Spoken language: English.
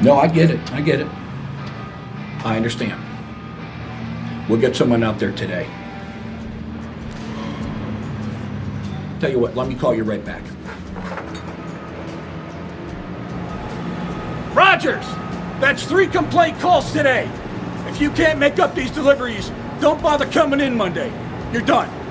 No, I get it. I get it. I understand. We'll get someone out there today. Tell you what, let me call you right back. Rogers! That's 3 complaint calls today. If you can't make up these deliveries, don't bother coming in Monday. You're done.